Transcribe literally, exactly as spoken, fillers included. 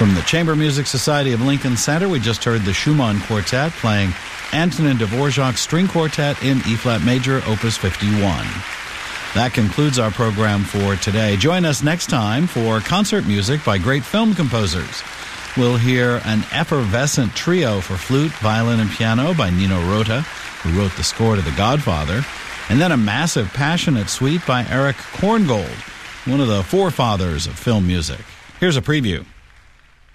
From the Chamber Music Society of Lincoln Center, we just heard the Schumann Quartet playing Antonin Dvorak's String Quartet in E-flat major, Opus fifty-one. That concludes our program for today. Join us next time for concert music by great film composers. We'll hear an effervescent trio for flute, violin, and piano by Nino Rota, who wrote the score to The Godfather, and then a massive, passionate suite by Eric Korngold, one of the forefathers of film music. Here's a preview.